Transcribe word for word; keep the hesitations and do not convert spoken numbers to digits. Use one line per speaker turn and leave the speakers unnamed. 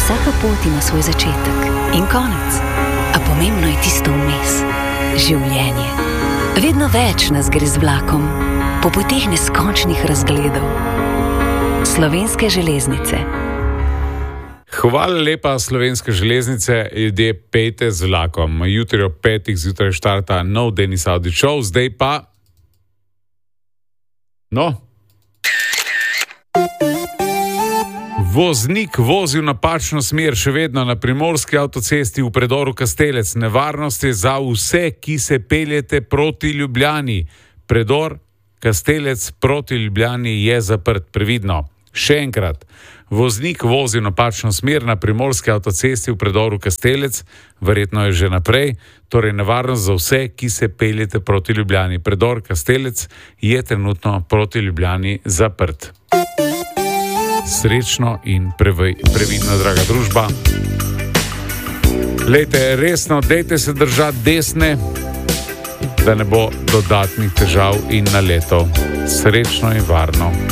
Vsaka pot ima svoj začetek in konec, a pomembno je tisto vmes. Življenje. Vedno več nas gre z vlakom, po poteh neskončnih razgledov. Slovenske železnice.
Hvala lepa, Slovenske železnice, ljudje, pejte z vlakom. Jutri ob petih zjutraj štarta nov Denis Audi Show, zdaj pa... No... Voznik vozi v napačno smer, še vedno na primorski avtocesti v predoru Kastelec. Nevarnost je za vse, ki se peljete proti Ljubljani. Predor Kastelec proti Ljubljani je zaprt, previdno. Še enkrat, voznik vozi v napačno smer na primorski avtocesti v predoru Kastelec, verjetno je že naprej, torej nevarnost za vse, ki se peljete proti Ljubljani. Predor Kastelec je trenutno proti Ljubljani zaprt. Srečno in previdno, draga družba. Lejte, resno, dejte se držati desne, da ne bo dodatnih težav in naletov. Srečno in varno.